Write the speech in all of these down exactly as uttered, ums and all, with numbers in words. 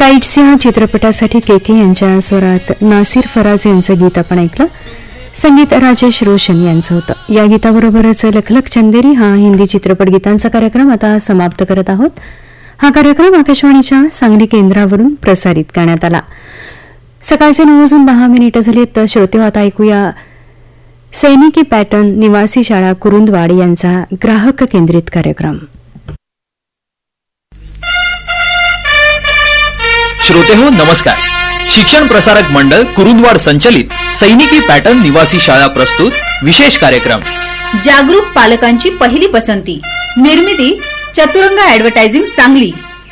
Kites या चित्रपटासाठी के के यांच्या स्वरात नासिर फराज यांचं गीत आपण ऐकलं. संगीत राजेश रोशन यांचं होतं. या गीताबरोबरच लखलख चंदेरी हा हिंदी चित्रपट गीतांचा कार्यक्रम आता समाप्त करत आहोत. हा कार्यक्रम आकाशवाणीच्या सांगली केंद्रावरून प्रसारित करण्यात आला. सकाळचे नऊ वाजून दहा मिनिटं झाली. तर श्रोते आता ऐकूया सैनिकी पॅटर्न निवासी शाळा कुरुंदवाड यांचा ग्राहक केंद्रित कार्यक्रम. श्रोते हो नमस्कार. शिक्षण प्रसारक मंडळ कुरुंदवाड संचलित सैनिकी पॅटर्न निवासी शाळा प्रस्तुत विशेष कार्यक्रम. जागरूक पालकांची पहिली पसंती. निर्मिती चतुरंग ऍडव्हर्टायझिंग सांगली.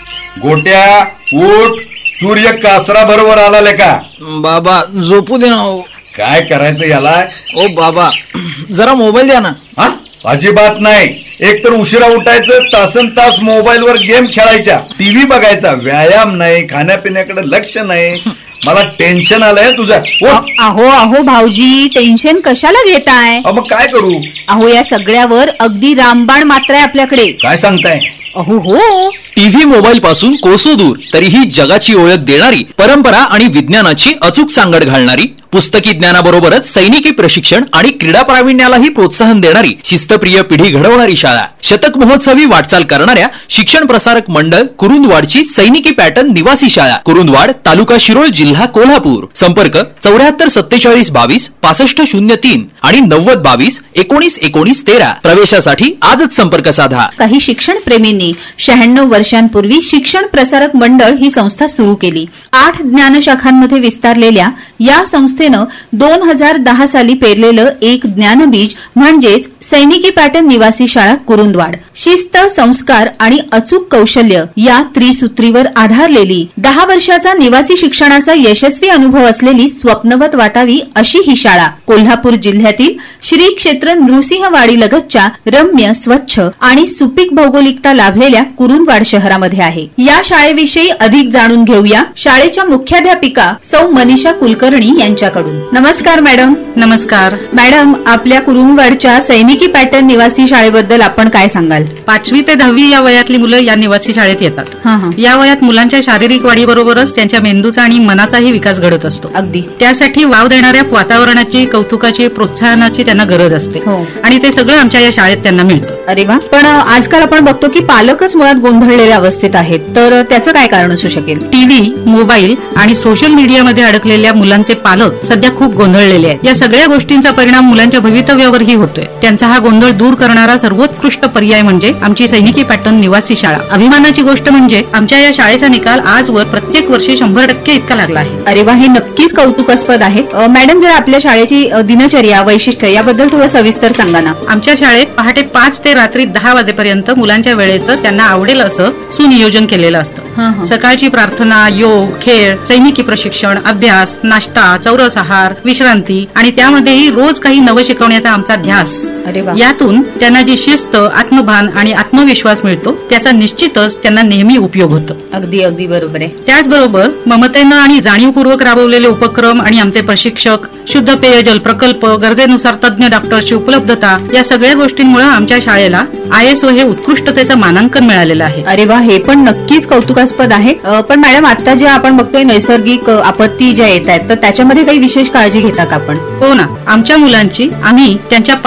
गोट्या उठ, सूर्य कासरा बरोबर आला का? बाबा झोपू दे ना. काय करायचं याला? ओ बाबा जरा मोबाईल द्या ना. हा अजिबात नाही. एक तर उशिरा उठायचं, तासन तास मोबाईल वर गेम खेळायच्या, टीव्ही बघायचा, व्यायाम नाही, खाण्यापिण्याकडे लक्ष नाही. मला टेन्शन आलंय तुझं. अहो अहो भाऊजी टेन्शन कशाला घेताय? मग काय करू? अहो या सगळ्यावर अगदी रामबाण मात्र आहे आपल्याकडे. काय सांगताय? अहो हो. टीव्ही मोबाईल पासून कोसो दूर तरीही जगाची ओळख देणारी, परंपरा आणि विज्ञानाची अचूक सांगड घालणारी, पुस्तकी ज्ञानाबरोबरच सैनिकी प्रशिक्षण आणि क्रीडा प्रावीण्यालाही प्रोत्साहन देणारी, शिस्तप्रिय पिढी घडवणारी शाळा. शतक महोत्सवी वाटचाल करणाऱ्या शिक्षण प्रसारक मंडळ कुरुंदवाडची सैनिकी पॅटर्न निवासी शाळा कुरुंदवाड, तालुका शिरोळ, जिल्हा कोल्हापूर. संपर्क चौऱ्याहत्तर सत्तेचाळीस बावीस पासष्ट शून्य तीन आणि नव्वद बावीस एकोणीस एकोणीस तेरा. प्रवेशासाठी आजच संपर्क साधा. काही शिक्षण प्रेमींनी शहाण्णव वर्षांपूर्वी शिक्षण प्रसारक मंडळ ही संस्था सुरू केली. आठ ज्ञानशाखांमध्ये विस्तारलेल्या या संस्थेनं दोन हजार दहा साली पेरलेलं एक ज्ञानबीज म्हणजेच सैनिकी पॅटर्न निवासी शाळा कुरुंदवाड. शिस्त, संस्कार आणि अचूक कौशल्य या त्रिसूत्रीवर आधारलेली दहा वर्षाचा निवासी शिक्षणाचा यशस्वी अनुभव असलेली स्वप्नवत वाटावी अशी ही शाळा कोल्हापूर जिल्ह्यातील श्री क्षेत्र नृसिंहवाडी लगतच्या रम्य, स्वच्छ आणि सुपीक भौगोलिकता लाभलेल्या कुरुंदवाड शहरामध्ये आहे. या शाळेविषयी अधिक जाणून घेऊया शाळेच्या मुख्याध्यापिका सौ मनीषा कुलकर्णी यांच्याकडून. नमस्कार मॅडम. नमस्कार मॅडम. आपल्या कुरुंदवाडच्या सैनिकी पॅटर्न निवासी शाळेबद्दल आपण काय सांगाल? पाचवी ते दहावी या वयातली मुलं या निवासी शाळेत येतात. या वयात मुलांच्या शारीरिक वाढीबरोबरच त्यांच्या मेंदूचा आणि मनाचाही विकास घडत असतो. अगदी त्यासाठी वाव देणाऱ्या वातावरणाची, कौतुकाची, प्रोत्साहनाची त्यांना गरज असते. आणि ते सगळं आमच्या या शाळेत त्यांना मिळतं. अरे वा. पण आजकाल आपण बघतो की पालकच मुळात गोंधळलेल्या अवस्थेत आहेत, तर त्याचं काय कारण असू शकेल? टीव्ही, मोबाईल आणि सोशल मीडियामध्ये अडकलेल्या मुलांचे पालक सध्या खूप गोंधळलेले आहेत. या सगळ्या गोष्टींचा परिणाम मुलांच्या भवितव्यावरही होतोय. त्यांचा हा गोंधळ दूर करणारा सर्वोत्कृष्ट पर्याय म्हणजे आमची सैनिकी पॅटर्न निवासी शाळा. अभिमानाची गोष्ट म्हणजे आमच्या या शाळेचा निकाल आजवर प्रत्येक वर्षी शंभर टक्के इतका लागला आहे. अरे वा, हे नक्कीच कौतुकास्पद आहे. मॅडम, जर आपल्या शाळेची दिनचर्या, वैशिष्ट्य याबद्दल थोडं सविस्तर सांगा ना. आमच्या शाळेत पहाटे पाच ते रात्री दहा वाजेपर्यंत मुलांच्या वेळेचं त्यांना आवडेल असं सुनियोजन केलेलं असतं. सकाळची प्रार्थना, योग, खेळ, सैनिकी प्रशिक्षण, अभ्यास, नाश्ता, चौरस आहार, विश्रांती आणि त्यामध्येही रोज काही नवं शिकवण्याचा आमचा ध्यास. यातून त्यांना जी शिस्त, आत्मभान आणि आत्मविश्वास मिळतो त्याचा निश्चितच त्यांना नेहमी उपयोग होतो. अगदी अगदी बरोबर आहे. त्याचबरोबर ममतेनं आणि जाणीवपूर्वक राबवलेले उपक्रम आणि आमचे प्रशिक्षक, शुद्ध पेयजल प्रकल्प, गरजेनुसार तज्ञ डॉक्टरची उपलब्धता या सगळ्या गोष्टींमुळे आमच्या शाळेला आय एस ओ हे उत्कृष्टतेचं मानांकन मिळालेलं आहे. अरे वा, हे पण नक्कीच कौतुकास्पद आहे. पण मॅडम, आता जे आपण बघतोय नैसर्गिक आपत्ती ज्या येत आहेत तर त्याच्यामध्ये काही विशेष काळजी घेता का आपण? हो ना. आमच्या मुलांची आम्ही त्यांच्या